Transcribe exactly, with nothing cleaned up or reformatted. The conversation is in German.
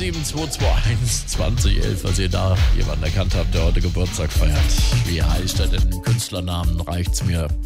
sieben zwei zwei eins zwanzig elf, falls ihr da jemanden erkannt habt, der heute Geburtstag feiert. Wie heißt er denn? Künstlernamen reicht's mir.